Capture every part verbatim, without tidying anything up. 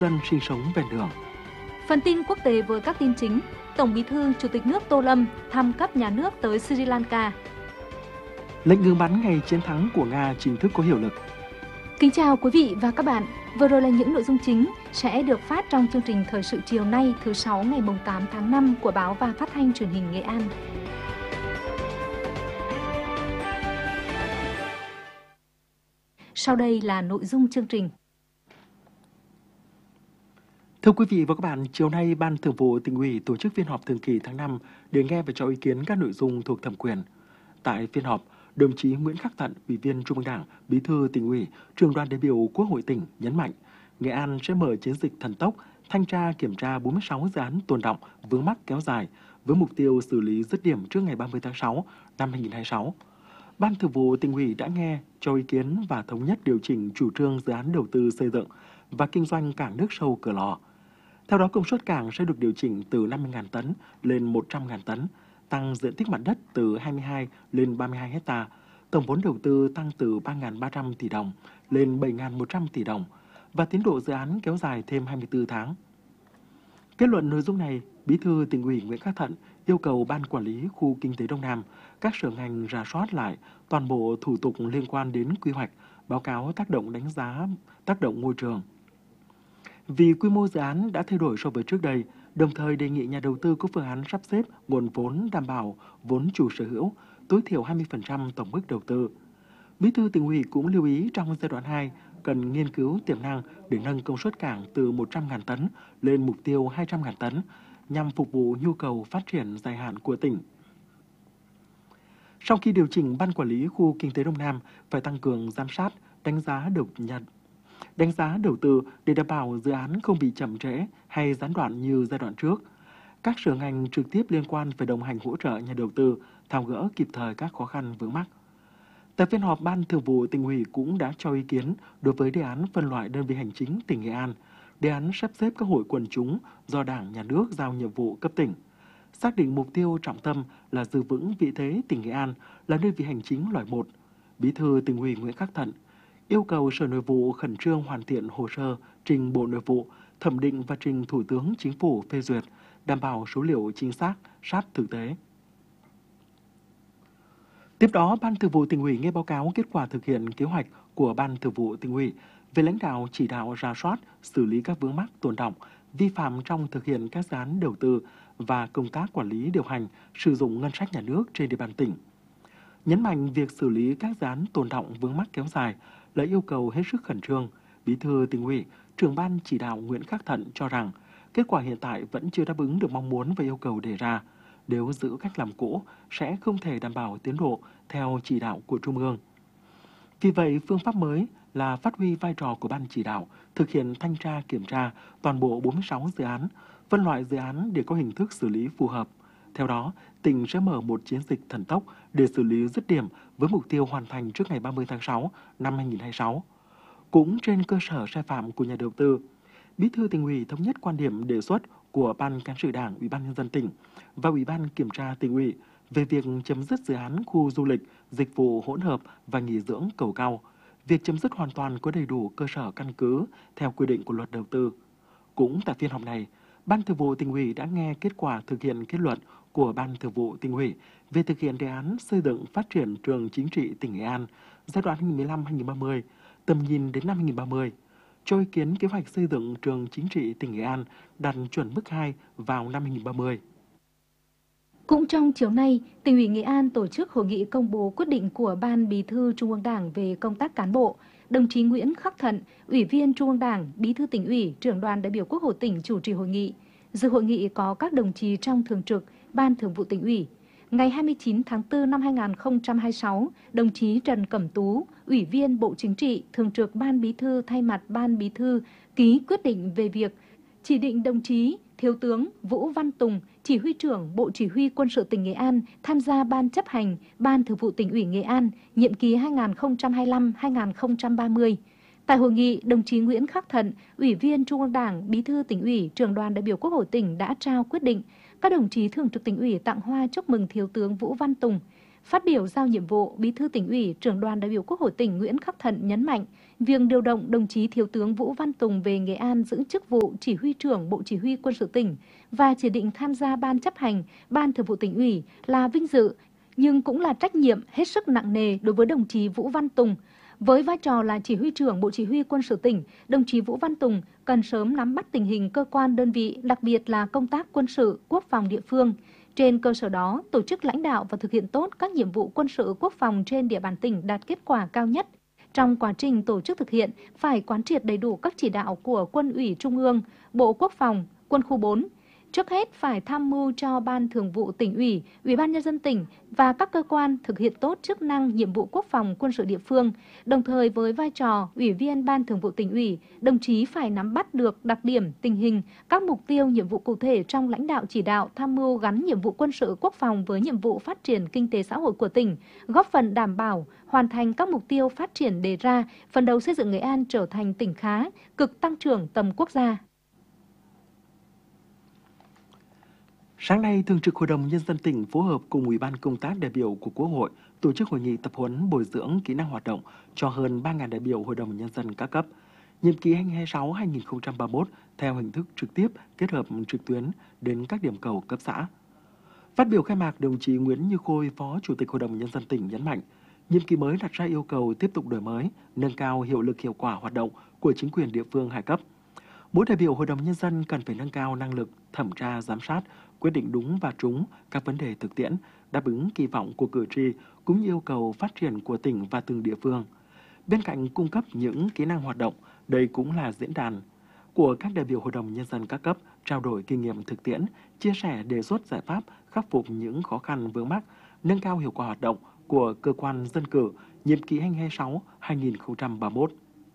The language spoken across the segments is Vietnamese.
dân sinh sống ven đường. Phần tin quốc tế với các tin chính: Tổng Bí thư Chủ tịch nước Tô Lâm thăm cấp nhà nước tới Sri Lanka. Lệnh ngừng bắn ngày chiến thắng của Nga chính thức có hiệu lực. Kính chào quý vị và các bạn. Vừa rồi là những nội dung chính sẽ được phát trong chương trình Thời sự chiều nay thứ sáu ngày tám tháng năm của Báo và Phát thanh Truyền hình Nghệ An. Sau đây là nội dung chương trình. Thưa quý vị và các bạn, chiều nay Ban Thường vụ Tỉnh ủy tổ chức phiên họp thường kỳ tháng năm để nghe và cho ý kiến các nội dung thuộc thẩm quyền. Tại phiên họp, đồng chí Nguyễn Khắc Thận, Ủy viên Trung ương Đảng, Bí thư Tỉnh ủy, Trưởng đoàn đại biểu Quốc hội tỉnh nhấn mạnh, Nghệ An sẽ mở chiến dịch thần tốc, thanh tra kiểm tra bốn mươi sáu dự án tồn đọng, vướng mắc kéo dài với mục tiêu xử lý dứt điểm trước ngày ba mươi tháng sáu năm hai nghìn không trăm hai mươi sáu. Ban Thường vụ Tỉnh ủy đã nghe, cho ý kiến và thống nhất điều chỉnh chủ trương dự án đầu tư xây dựng và kinh doanh cảng nước sâu Cửa Lò. Theo đó, công suất cảng sẽ được điều chỉnh từ năm mươi nghìn tấn lên một trăm nghìn tấn, tăng diện tích mặt đất từ hai mươi hai lên ba mươi hai hectare, tổng vốn đầu tư tăng từ ba nghìn ba trăm tỷ đồng lên bảy nghìn một trăm tỷ đồng và tiến độ dự án kéo dài thêm hai mươi tư tháng. Kết luận nội dung này, Bí thư Tỉnh ủy Nguyễn Khắc Thận yêu cầu Ban Quản lý Khu Kinh tế Đông Nam, các sở ngành rà soát lại toàn bộ thủ tục liên quan đến quy hoạch, báo cáo tác động đánh giá tác động môi trường. Vì quy mô dự án đã thay đổi so với trước đây, đồng thời đề nghị nhà đầu tư có phương án sắp xếp nguồn vốn đảm bảo vốn chủ sở hữu, tối thiểu hai mươi phần trăm tổng mức đầu tư. Bí thư Tỉnh ủy cũng lưu ý trong giai đoạn hai cần nghiên cứu tiềm năng để nâng công suất cảng từ một trăm nghìn tấn lên mục tiêu hai trăm nghìn tấn nhằm phục vụ nhu cầu phát triển dài hạn của tỉnh. Sau khi điều chỉnh, Ban Quản lý Khu Kinh tế Đông Nam phải tăng cường giám sát, đánh giá đầu nhận đánh giá đầu tư để đảm bảo dự án không bị chậm trễ hay gián đoạn như giai đoạn trước. Các sở ngành trực tiếp liên quan phải đồng hành hỗ trợ nhà đầu tư tháo gỡ kịp thời các khó khăn vướng mắc. Tại phiên họp, Ban Thường vụ Tỉnh ủy cũng đã cho ý kiến đối với đề án phân loại đơn vị hành chính tỉnh Nghệ An, đề án sắp xếp các hội quần chúng do Đảng, Nhà nước giao nhiệm vụ cấp tỉnh, xác định mục tiêu trọng tâm là giữ vững vị thế tỉnh Nghệ An là đơn vị hành chính loại một. Bí thư Tỉnh ủy Nguyễn Khắc Thận yêu cầu Sở Nội vụ khẩn trương hoàn thiện hồ sơ trình Bộ Nội vụ, thẩm định và trình Thủ tướng Chính phủ phê duyệt, đảm bảo số liệu chính xác, sát thực tế. Tiếp đó, Ban Thường vụ Tỉnh ủy nghe báo cáo kết quả thực hiện kế hoạch của Ban Thường vụ Tỉnh ủy về lãnh đạo chỉ đạo rà soát, xử lý các vướng mắc tồn đọng, vi phạm trong thực hiện các dự án đầu tư và công tác quản lý điều hành sử dụng ngân sách nhà nước trên địa bàn tỉnh. Nhấn mạnh việc xử lý các dự án tồn đọng vướng mắc kéo dài là yêu cầu hết sức khẩn trương. Bí thư Tỉnh ủy, Trưởng ban chỉ đạo Nguyễn Khắc Thận cho rằng kết quả hiện tại vẫn chưa đáp ứng được mong muốn và yêu cầu đề ra. Nếu giữ cách làm cũ sẽ không thể đảm bảo tiến độ theo chỉ đạo của Trung ương. Vì vậy, phương pháp mới là phát huy vai trò của Ban chỉ đạo, thực hiện thanh tra kiểm tra toàn bộ bốn mươi sáu dự án, phân loại dự án để có hình thức xử lý phù hợp. Theo đó, tỉnh sẽ mở một chiến dịch thần tốc để xử lý dứt điểm với mục tiêu hoàn thành trước ngày ba mươi tháng sáu năm hai nghìn không trăm hai mươi sáu. Cũng trên cơ sở sai phạm của nhà đầu tư, Bí thư Tỉnh ủy thống nhất quan điểm đề xuất của Ban Cán sự Đảng, Ủy ban Nhân dân tỉnh và Ủy ban Kiểm tra Tỉnh ủy về việc chấm dứt dự án khu du lịch, dịch vụ hỗn hợp và nghỉ dưỡng Cầu Cao. Việc chấm dứt hoàn toàn có đầy đủ cơ sở căn cứ theo quy định của Luật Đầu tư. Cũng tại phiên họp này, Ban Thường vụ Tỉnh ủy đã nghe kết quả thực hiện kết luận của Ban Thường vụ Tỉnh ủy về thực hiện đề án xây dựng phát triển trường chính trị tỉnh Nghệ An giai đoạn hai nghìn không trăm mười lăm đến hai nghìn không trăm ba mươi, tầm nhìn đến năm hai nghìn không trăm ba mươi, cho ý kiến kế hoạch xây dựng trường chính trị tỉnh Nghệ An đạt chuẩn mức hai vào năm hai nghìn không trăm ba mươi. Cũng trong chiều nay, Tỉnh ủy Nghệ An tổ chức hội nghị công bố quyết định của Ban Bí thư Trung ương Đảng về công tác cán bộ. Đồng chí Nguyễn Khắc Thận, Ủy viên Trung ương Đảng, Bí thư Tỉnh ủy, Trưởng đoàn đại biểu Quốc hội tỉnh chủ trì hội nghị. Dự hội nghị có các đồng chí trong thường trực Ban Thường vụ Tỉnh ủy. Ngày hai mươi chín tháng tư năm hai nghìn không trăm hai mươi sáu, đồng chí Trần Cẩm Tú, Ủy viên Bộ Chính trị, Thường trực Ban Bí thư thay mặt Ban Bí thư ký quyết định về việc chỉ định đồng chí Thiếu tướng Vũ Văn Tùng, Chỉ huy trưởng Bộ Chỉ huy Quân sự tỉnh Nghệ An tham gia Ban chấp hành Ban Thường vụ Tỉnh ủy Nghệ An nhiệm kỳ hai nghìn không trăm hai mươi lăm đến hai nghìn không trăm ba mươi. Tại hội nghị, đồng chí Nguyễn Khắc Thận, Ủy viên Trung ương Đảng, Bí thư Tỉnh ủy, Trưởng đoàn đại biểu Quốc hội tỉnh đã trao quyết định các đồng chí Thường trực Tỉnh ủy tặng hoa chúc mừng Thiếu tướng Vũ Văn Tùng Phát biểu giao nhiệm vụ, Bí thư Tỉnh ủy, Trưởng đoàn đại biểu Quốc hội tỉnh Nguyễn Khắc Thận nhấn mạnh, việc điều động đồng chí Thiếu tướng Vũ Văn Tùng về Nghệ An giữ chức vụ Chỉ huy trưởng Bộ Chỉ huy Quân sự tỉnh và chỉ định tham gia Ban chấp hành, Ban Thường vụ Tỉnh ủy là vinh dự, nhưng cũng là trách nhiệm hết sức nặng nề đối với đồng chí Vũ Văn Tùng. Với vai trò là Chỉ huy trưởng Bộ Chỉ huy Quân sự tỉnh, đồng chí Vũ Văn Tùng cần sớm nắm bắt tình hình cơ quan đơn vị, đặc biệt là công tác quân sự, quốc phòng địa phương. Trên cơ sở đó, tổ chức lãnh đạo và thực hiện tốt các nhiệm vụ quân sự quốc phòng trên địa bàn tỉnh đạt kết quả cao nhất. Trong quá trình tổ chức thực hiện, phải quán triệt đầy đủ các chỉ đạo của Quân ủy Trung ương, Bộ Quốc phòng, Quân khu bốn. Trước hết phải tham mưu cho Ban Thường vụ Tỉnh ủy, Ủy ban Nhân dân tỉnh và các cơ quan thực hiện tốt chức năng nhiệm vụ quốc phòng quân sự địa phương. Đồng thời với vai trò Ủy viên Ban Thường vụ Tỉnh ủy, đồng chí phải nắm bắt được đặc điểm, tình hình, các mục tiêu nhiệm vụ cụ thể trong lãnh đạo chỉ đạo, tham mưu gắn nhiệm vụ quân sự quốc phòng với nhiệm vụ phát triển kinh tế xã hội của tỉnh, góp phần đảm bảo hoàn thành các mục tiêu phát triển đề ra, phấn đấu xây dựng Nghệ An trở thành tỉnh khá, cực tăng trưởng tầm quốc gia. Sáng nay, Thường trực Hội đồng Nhân dân tỉnh phối hợp cùng Ủy ban Công tác đại biểu của Quốc hội tổ chức hội nghị tập huấn bồi dưỡng kỹ năng hoạt động cho hơn ba nghìn đại biểu Hội đồng Nhân dân các cấp, nhiệm kỳ hai nghìn không trăm hai mươi sáu đến hai nghìn không trăm ba mươi mốt theo hình thức trực tiếp kết hợp trực tuyến đến các điểm cầu cấp xã. Phát biểu khai mạc, đồng chí Nguyễn Như Khôi, Phó Chủ tịch Hội đồng Nhân dân tỉnh nhấn mạnh, nhiệm kỳ mới đặt ra yêu cầu tiếp tục đổi mới, nâng cao hiệu lực hiệu quả hoạt động của chính quyền địa phương hai cấp. Mỗi đại biểu Hội đồng Nhân dân cần phải nâng cao năng lực thẩm tra, giám sát, quyết định đúng và trúng các vấn đề thực tiễn, đáp ứng kỳ vọng của cử tri cũng như yêu cầu phát triển của tỉnh và từng địa phương. Bên cạnh cung cấp những kỹ năng hoạt động, đây cũng là diễn đàn của các đại biểu Hội đồng Nhân dân các cấp trao đổi kinh nghiệm thực tiễn, chia sẻ đề xuất giải pháp khắc phục những khó khăn vướng mắc, nâng cao hiệu quả hoạt động của cơ quan dân cử nhiệm kỳ hai nghìn không trăm hai mươi sáu đến hai nghìn không trăm ba mươi mốt.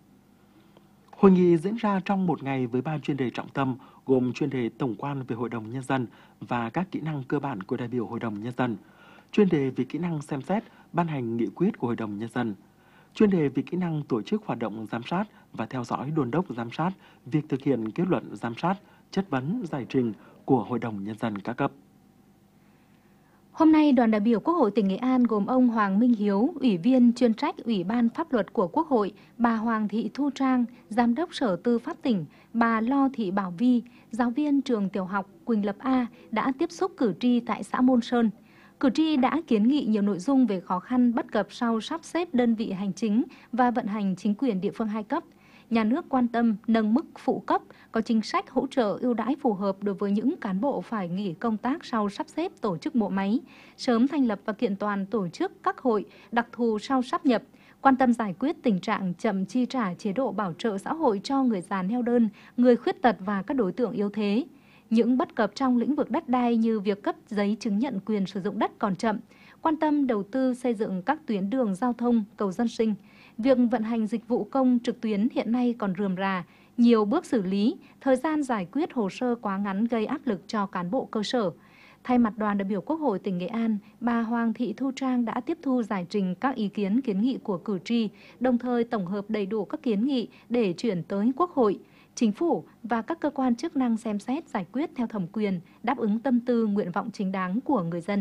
Hội nghị diễn ra trong một ngày với ba chuyên đề trọng tâm gồm chuyên đề tổng quan về Hội đồng Nhân dân và các kỹ năng cơ bản của đại biểu Hội đồng Nhân dân, chuyên đề về kỹ năng xem xét, ban hành nghị quyết của Hội đồng Nhân dân, chuyên đề về kỹ năng tổ chức hoạt động giám sát và theo dõi đôn đốc giám sát việc thực hiện kết luận giám sát, chất vấn, giải trình của Hội đồng Nhân dân các cấp. Hôm nay, đoàn đại biểu Quốc hội tỉnh Nghệ An gồm ông Hoàng Minh Hiếu, Ủy viên chuyên trách Ủy ban Pháp luật của Quốc hội, bà Hoàng Thị Thu Trang, Giám đốc Sở Tư pháp tỉnh, bà Lo Thị Bảo Vi, giáo viên trường tiểu học Quỳnh Lập A đã tiếp xúc cử tri tại xã Môn Sơn. Cử tri đã kiến nghị nhiều nội dung về khó khăn bất cập sau sắp xếp đơn vị hành chính và vận hành chính quyền địa phương hai cấp. Nhà nước quan tâm nâng mức phụ cấp, có chính sách hỗ trợ ưu đãi phù hợp đối với những cán bộ phải nghỉ công tác sau sắp xếp tổ chức bộ máy, sớm thành lập và kiện toàn tổ chức các hội đặc thù sau sáp nhập, quan tâm giải quyết tình trạng chậm chi trả chế độ bảo trợ xã hội cho người già neo đơn, người khuyết tật và các đối tượng yếu thế. Những bất cập trong lĩnh vực đất đai như việc cấp giấy chứng nhận quyền sử dụng đất còn chậm, quan tâm đầu tư xây dựng các tuyến đường giao thông, cầu dân sinh. Việc vận hành dịch vụ công trực tuyến hiện nay còn rườm rà, nhiều bước xử lý, thời gian giải quyết hồ sơ quá ngắn gây áp lực cho cán bộ cơ sở. Thay mặt đoàn đại biểu Quốc hội tỉnh Nghệ An, bà Hoàng Thị Thu Trang đã tiếp thu giải trình các ý kiến kiến nghị của cử tri, đồng thời tổng hợp đầy đủ các kiến nghị để chuyển tới Quốc hội, Chính phủ và các cơ quan chức năng xem xét giải quyết theo thẩm quyền, đáp ứng tâm tư nguyện vọng chính đáng của người dân.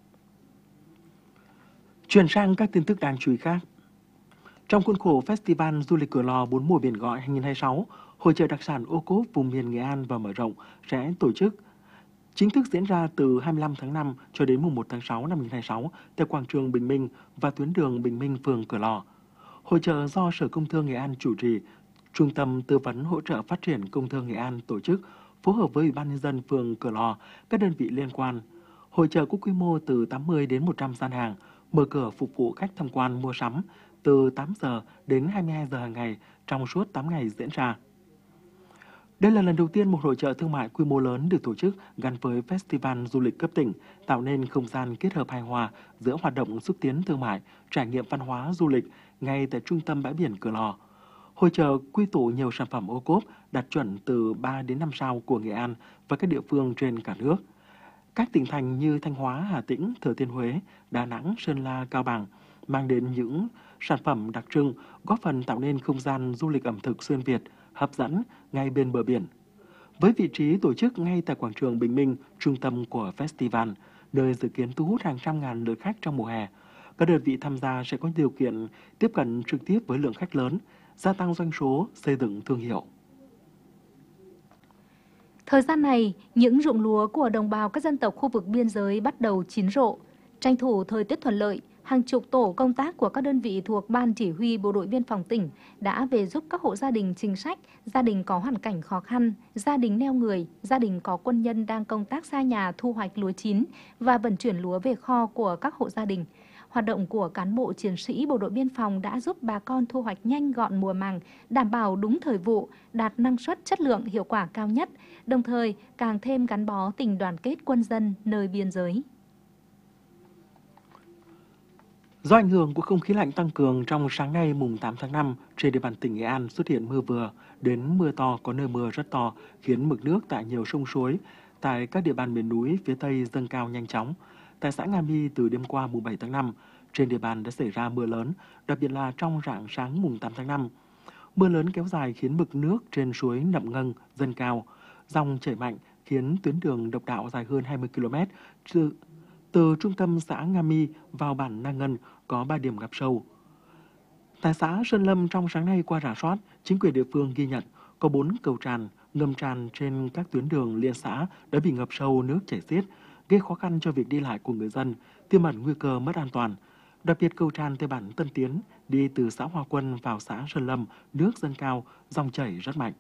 Chuyển sang các tin tức đáng chú ý khác. Trong khuôn khổ Festival Du lịch Cửa Lò bốn mùa biển gọi hai nghìn không trăm hai mươi sáu, Hội chợ đặc sản ô cốp vùng miền Nghệ An và mở rộng sẽ tổ chức chính thức diễn ra từ hai mươi lăm tháng năm cho đến mùng một tháng sáu năm hai nghìn không trăm hai mươi sáu tại quảng trường Bình Minh và tuyến đường Bình Minh, phường Cửa Lò. Hội chợ do Sở Công Thương Nghệ An chủ trì, Trung tâm Tư vấn Hỗ trợ Phát triển Công thương Nghệ An tổ chức, phối hợp với Ủy ban Nhân dân phường Cửa Lò, các đơn vị liên quan. Hội chợ có quy mô từ tám mươi đến một trăm gian hàng, mở cửa phục vụ khách tham quan mua sắm từ tám giờ đến hai mươi hai giờ hàng ngày trong suốt tám ngày diễn ra. Đây là lần đầu tiên một hội chợ thương mại quy mô lớn được tổ chức gắn với Festival Du lịch cấp tỉnh, tạo nên không gian kết hợp hài hòa giữa hoạt động xúc tiến thương mại, trải nghiệm văn hóa du lịch ngay tại trung tâm bãi biển Cửa Lò. Hội chợ quy tụ nhiều sản phẩm ô cốp đạt chuẩn từ ba đến năm sao của Nghệ An và các địa phương trên cả nước. Các tỉnh thành như Thanh Hóa, Hà Tĩnh, Thừa Thiên Huế, Đà Nẵng, Sơn La, Cao Bằng mang đến những sản phẩm đặc trưng, góp phần tạo nên không gian du lịch ẩm thực xuyên Việt, hấp dẫn ngay bên bờ biển. Với vị trí tổ chức ngay tại quảng trường Bình Minh, trung tâm của festival, nơi dự kiến thu hút hàng trăm ngàn lượt khách trong mùa hè. Các đơn vị tham gia sẽ có điều kiện tiếp cận trực tiếp với lượng khách lớn, gia tăng doanh số, xây dựng thương hiệu. Thời gian này, những ruộng lúa của đồng bào các dân tộc khu vực biên giới bắt đầu chín rộ. Tranh thủ thời tiết thuận lợi, hàng chục tổ công tác của các đơn vị thuộc Ban Chỉ huy Bộ đội Biên phòng tỉnh đã về giúp các hộ gia đình chính sách, gia đình có hoàn cảnh khó khăn, gia đình neo người, gia đình có quân nhân đang công tác xa nhà thu hoạch lúa chín và vận chuyển lúa về kho của các hộ gia đình. Hoạt động của cán bộ chiến sĩ Bộ đội Biên phòng đã giúp bà con thu hoạch nhanh gọn mùa màng, đảm bảo đúng thời vụ, đạt năng suất chất lượng hiệu quả cao nhất, đồng thời càng thêm gắn bó tình đoàn kết quân dân nơi biên giới. Do ảnh hưởng của không khí lạnh tăng cường, trong sáng nay mùng tám tháng năm, trên địa bàn tỉnh Nghệ An xuất hiện mưa vừa đến mưa to, có nơi mưa rất to, khiến mực nước tại nhiều sông suối tại các địa bàn miền núi phía Tây dâng cao nhanh chóng. Tại xã Nga My, từ đêm qua mùng bảy tháng năm, trên địa bàn đã xảy ra mưa lớn, đặc biệt là trong rạng sáng mùng tám tháng năm. Mưa lớn kéo dài khiến mực nước trên suối Nậm Ngân dâng cao, dòng chảy mạnh khiến tuyến đường độc đạo dài hơn hai mươi ki lô mét từ, từ trung tâm xã Nga My vào bản Na Ngân có ba điểm ngập sâu. Tại xã Sơn Lâm, trong sáng nay qua rà soát, chính quyền địa phương ghi nhận có bốn cầu tràn, ngầm tràn trên các tuyến đường liên xã đã bị ngập sâu, nước chảy xiết, gây khó khăn cho việc đi lại của người dân, tiềm ẩn nguy cơ mất an toàn. Đặc biệt cầu tràn tại bản Tân Tiến đi từ xã Hoa Quân vào xã Sơn Lâm, nước dâng cao, dòng chảy rất mạnh.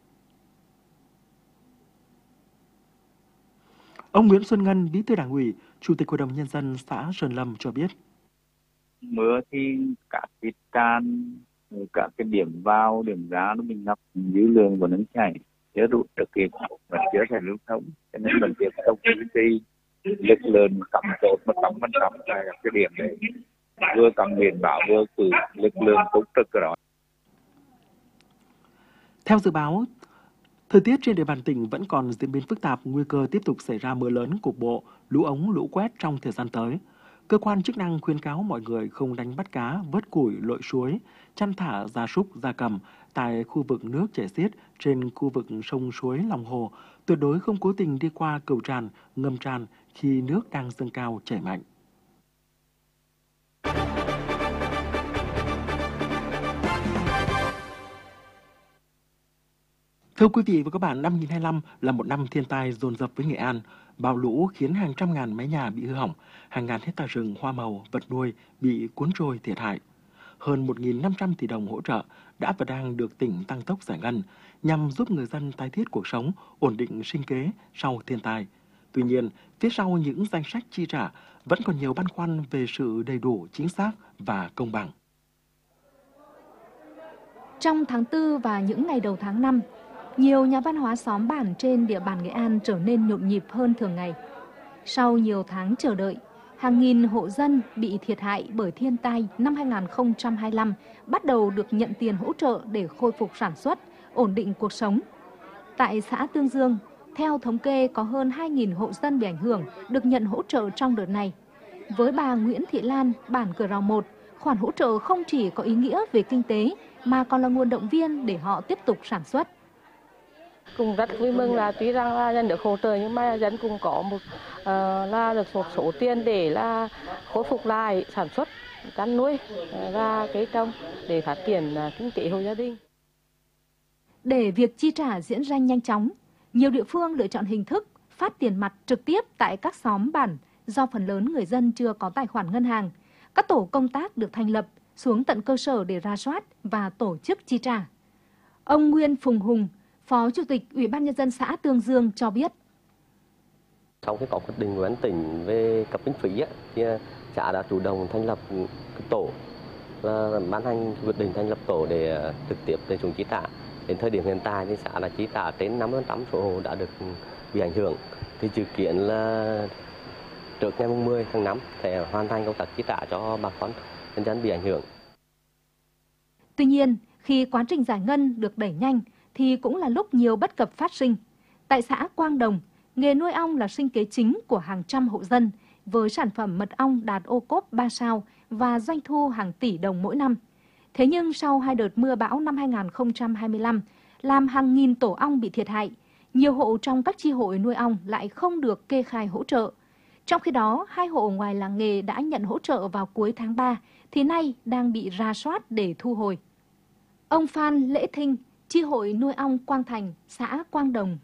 Ông Nguyễn Xuân Ngân, Bí thư Đảng ủy, Chủ tịch Hội đồng Nhân dân xã Sơn Lâm cho biết. Mưa thì các cái tràn, các cái điểm vào, điểm ra nó bị ngập, dư lượng của nước chảy, chưa đủ được kịp, vẫn chưa thể lưu thông, cho nên vẫn tiếp tục duy trì lực lượng cắm chốt một trăm phần trăm tại các cái điểm này, vừa cắm biển báo vừa cử lực lượng túc trực ở đó. Theo dự báo, thời tiết trên địa bàn tỉnh vẫn còn diễn biến phức tạp, nguy cơ tiếp tục xảy ra mưa lớn cục bộ, lũ ống, lũ quét trong thời gian tới. Cơ quan chức năng khuyến cáo mọi người không đánh bắt cá, vớt củi, lội suối, chăn thả gia súc, gia cầm tại khu vực nước chảy xiết trên khu vực sông suối lòng hồ, tuyệt đối không cố tình đi qua cầu tràn, ngầm tràn khi nước đang dâng cao chảy mạnh. Thưa quý vị và các bạn, năm hai nghìn không trăm hai mươi lăm là một năm thiên tai dồn dập với Nghệ An. Bão lũ khiến hàng trăm ngàn mái nhà bị hư hỏng, hàng ngàn hecta rừng, hoa màu, vật nuôi bị cuốn trôi thiệt hại. Hơn một nghìn năm trăm tỷ đồng hỗ trợ đã và đang được tỉnh tăng tốc giải ngân nhằm giúp người dân tái thiết cuộc sống, ổn định sinh kế sau thiên tai. Tuy nhiên, phía sau những danh sách chi trả vẫn còn nhiều băn khoăn về sự đầy đủ, chính xác và công bằng. Trong tháng tư và những ngày đầu tháng năm, nhiều nhà văn hóa xóm bản trên địa bàn Nghệ An trở nên nhộn nhịp hơn thường ngày. Sau nhiều tháng chờ đợi, hàng nghìn hộ dân bị thiệt hại bởi thiên tai năm hai nghìn không trăm hai mươi lăm bắt đầu được nhận tiền hỗ trợ để khôi phục sản xuất, ổn định cuộc sống. Tại xã Tương Dương, theo thống kê có hơn hai nghìn hộ dân bị ảnh hưởng được nhận hỗ trợ trong đợt này. Với bà Nguyễn Thị Lan, bản Cửa Rào một, khoản hỗ trợ không chỉ có ý nghĩa về kinh tế mà còn là nguồn động viên để họ tiếp tục sản xuất. Cũng rất vui mừng là tuy rằng là dân được hỗ trợ nhưng mà dân cũng có một uh, là được một số tiền để là khôi phục lại sản xuất, chăn nuôi và cây trồng để phát triển uh, kinh tế hộ gia đình. Để việc chi trả diễn ra nhanh chóng, nhiều địa phương lựa chọn hình thức phát tiền mặt trực tiếp tại các xóm bản do phần lớn người dân chưa có tài khoản ngân hàng. Các tổ công tác được thành lập xuống tận cơ sở để rà soát và tổ chức chi trả. Ông Nguyên Phùng Hùng, Phó Chủ tịch Ủy ban Nhân dân xã Tương Dương cho biết. Sau khi có quyết định của ban tỉnh về cấp kinh phí, thì xã đã chủ động thành lập tổ, là ban hành quyết định thành lập tổ để trực tiếp để chúng chi trả. Đến thời điểm hiện tại thì xã đã chi trả trên năm mươi phần trăm số hộ đã được bị ảnh hưởng. Thì dự kiến là trước ngày mười tháng năm sẽ hoàn thành công tác chi trả cho bà con nhân dân bị ảnh hưởng. Tuy nhiên, khi quá trình giải ngân được đẩy nhanh thì cũng là lúc nhiều bất cập phát sinh. Tại xã Quang Đồng, nghề nuôi ong là sinh kế chính của hàng trăm hộ dân, với sản phẩm mật ong đạt ô cốp ba sao và doanh thu hàng tỷ đồng mỗi năm. Thế nhưng sau hai đợt mưa bão năm hai nghìn không trăm hai mươi lăm, làm hàng nghìn tổ ong bị thiệt hại, nhiều hộ trong các chi hội nuôi ong lại không được kê khai hỗ trợ. Trong khi đó, hai hộ ngoài làng nghề đã nhận hỗ trợ vào cuối tháng ba, thì nay đang bị rà soát để thu hồi. Ông Phan Lễ Thinh, chi hội nuôi ong Quang Thành, xã Quang Đồng,